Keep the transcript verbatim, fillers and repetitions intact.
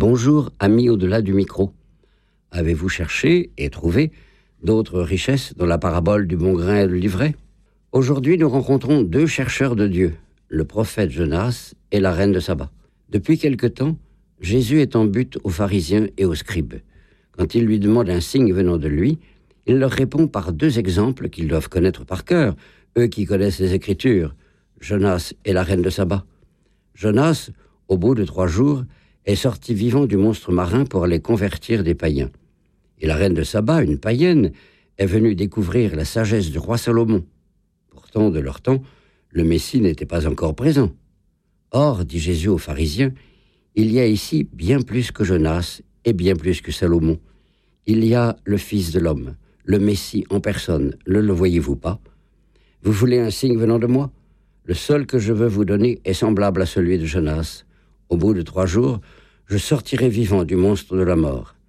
Bonjour, amis au-delà du micro. Avez-vous cherché et trouvé d'autres richesses dans la parabole du bon grain et de l'ivraie? Aujourd'hui, nous rencontrons deux chercheurs de Dieu, le prophète Jonas et la reine de Saba. Depuis quelque temps, Jésus est en butte aux pharisiens et aux scribes. Quand ils lui demandent un signe venant de lui, il leur répond par deux exemples qu'ils doivent connaître par cœur, eux qui connaissent les Écritures, Jonas et la reine de Saba. Jonas, au bout de trois jours, est sorti vivant du monstre marin pour aller convertir des païens. Et la reine de Saba, une païenne, est venue découvrir la sagesse du roi Salomon. Pourtant, de leur temps, le Messie n'était pas encore présent. Or, dit Jésus aux pharisiens, il y a ici bien plus que Jonas et bien plus que Salomon. Il y a le Fils de l'homme, le Messie en personne, ne le voyez-vous pas? Vous voulez un signe venant de moi? Le seul que je veux vous donner est semblable à celui de Jonas. Au bout de trois jours, je sortirai vivant du monstre de la mort.